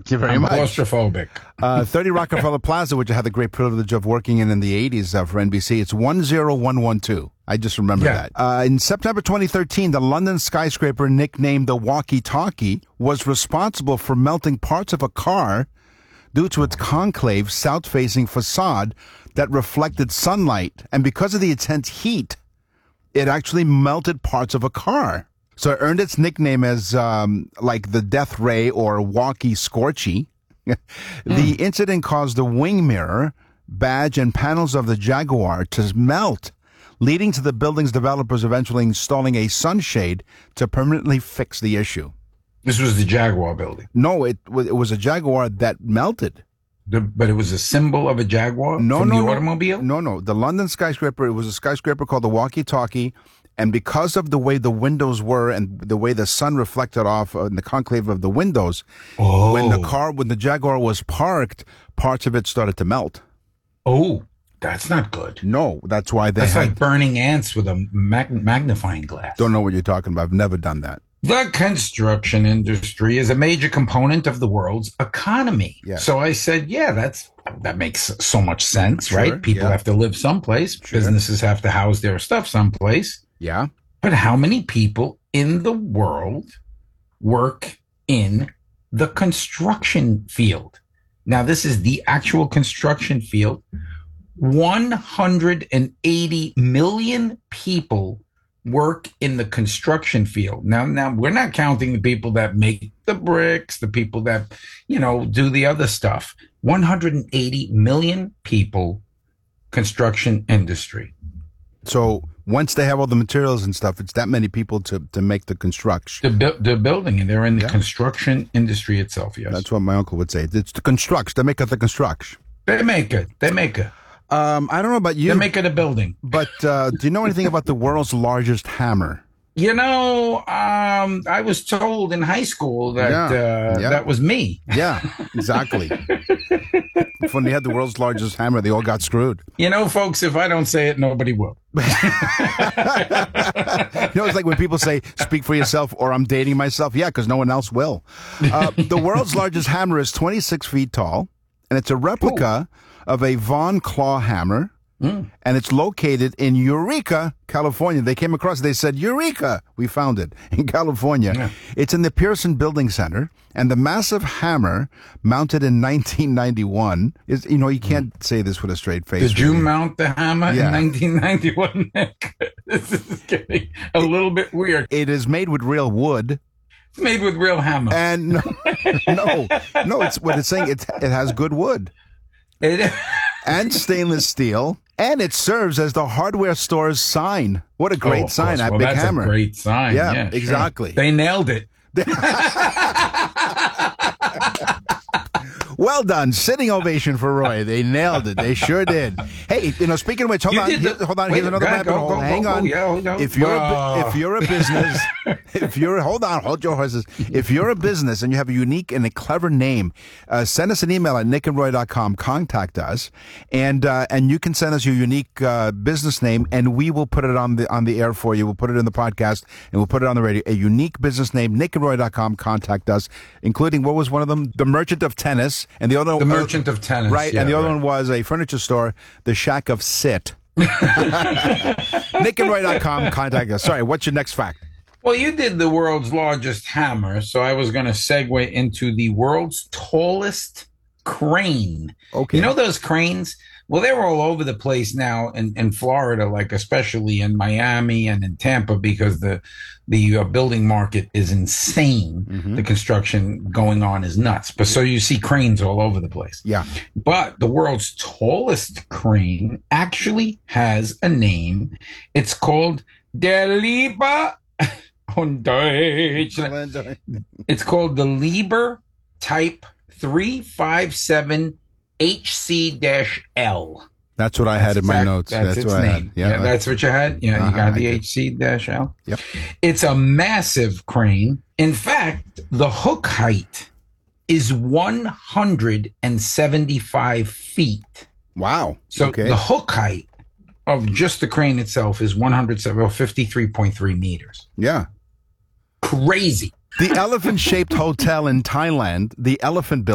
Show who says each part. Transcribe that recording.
Speaker 1: Thank you very
Speaker 2: I'm
Speaker 1: much.
Speaker 2: claustrophobic.
Speaker 1: 30 Rockefeller Plaza, which I had the great privilege of working in the 80s for NBC. It's 10112. I just remember that. In September 2013, the London skyscraper nicknamed the Walkie-Talkie was responsible for melting parts of a car due to its concave south-facing facade that reflected sunlight. And because of the intense heat, it actually melted parts of a car. So it earned its nickname as like the Death Ray or Walkie Scorchy. The incident caused the wing mirror, badge, and panels of the Jaguar to melt, leading to the building's developers eventually installing a sunshade to permanently fix the issue.
Speaker 2: This was the Jaguar building.
Speaker 1: No, it was a Jaguar that melted.
Speaker 2: But it was a symbol of a Jaguar from the automobile?
Speaker 1: No. The London skyscraper, it was a skyscraper called the Walkie-Talkie. And because of the way the windows were and the way the sun reflected off in the concave of the windows, when the Jaguar was parked, parts of it started to melt.
Speaker 2: Oh, that's not good.
Speaker 1: No, that's why
Speaker 2: that's like burning ants with a magnifying glass.
Speaker 1: Don't know what you're talking about. I've never done that.
Speaker 2: The construction industry is a major component of the world's economy.
Speaker 1: Yeah.
Speaker 2: So I said, that makes so much sense, right? People have to live someplace. Businesses have to house their stuff someplace.
Speaker 1: Yeah.
Speaker 2: But how many people in the world work in the construction field? Now, this is the actual construction field. 180 million people work in the construction field. Now we're not counting the people that make the bricks, the people that, do the other stuff. 180 million people, construction industry.
Speaker 1: So once they have all the materials and stuff, it's that many people to make the construction.
Speaker 2: The building, and they're in the construction industry itself, yes.
Speaker 1: That's what my uncle would say. It's the construction. They make it the construction.
Speaker 2: They make it.
Speaker 1: I don't know about you.
Speaker 2: They make it a building.
Speaker 1: But do you know anything about the world's largest hammer?
Speaker 2: I was told in high school that that was me.
Speaker 1: Yeah, exactly. When they had the world's largest hammer, they all got screwed.
Speaker 2: Folks, if I don't say it, nobody will.
Speaker 1: It's like when people say, speak for yourself, or I'm dating myself. Yeah, because no one else will. The world's largest hammer is 26 feet tall, and it's a replica of a Von Claw hammer. And it's located in Eureka, California. They came across it. They said, Eureka! We found it in California. Yeah. It's in the Pearson Building Center. And the massive hammer, mounted in 1991, is, you can't say this with a straight face.
Speaker 2: Did you mount the hammer in 1991, Nick? This is getting a little bit weird.
Speaker 1: It is made with real wood.
Speaker 2: It's made with real hammer.
Speaker 1: And no, it's what it's saying. It has good wood. And stainless steel. And it serves as the hardware store's sign. What a great sign, that big hammer.
Speaker 2: That's a great sign.
Speaker 1: Yeah, exactly.
Speaker 2: Sure. They nailed it.
Speaker 1: Well done. Sitting ovation for Roy. They nailed it. They sure did. Hey, speaking of which, hold on. Here's another rabbit hole. Hang on. If you're a business, hold your horses. If you're a business and you have a unique and a clever name, send us an email at nickandroy.com. Contact us, and you can send us your unique business name, and we will put it on the air for you. We'll put it in the podcast, and we'll put it on the radio. A unique business name, nickandroy.com. Contact us, including, what was one of them? The Merchant of Tennis. And the other one,
Speaker 2: the Merchant of Tennis,
Speaker 1: right? And the other one was a furniture store, the Shack of Sit. NickandRoy.com. Contact us. Sorry, what's your next fact?
Speaker 2: Well, you did the world's largest hammer, so I was going to segue into the world's tallest crane.
Speaker 1: Okay,
Speaker 2: those cranes? Well, they're all over the place now in Florida, like especially in Miami and in Tampa, because the building market is insane. Mm-hmm. The construction going on is nuts. But so you see cranes all over the place.
Speaker 1: Yeah.
Speaker 2: But the world's tallest crane actually has a name. It's called Der Lieber on Deutsch. It's called the Lieber Type 357 HC-L.
Speaker 1: That's what I had in my notes.
Speaker 2: That's its
Speaker 1: what
Speaker 2: name.
Speaker 1: I had. Yeah,
Speaker 2: that's what you had? Yeah, you got the HC-L.
Speaker 1: Yep.
Speaker 2: It's a massive crane. In fact, the hook height is 175 feet.
Speaker 1: Wow.
Speaker 2: So the hook height of just the crane itself is 53.3 meters.
Speaker 1: Yeah.
Speaker 2: Crazy.
Speaker 1: The elephant-shaped hotel in Thailand, the Elephant Building,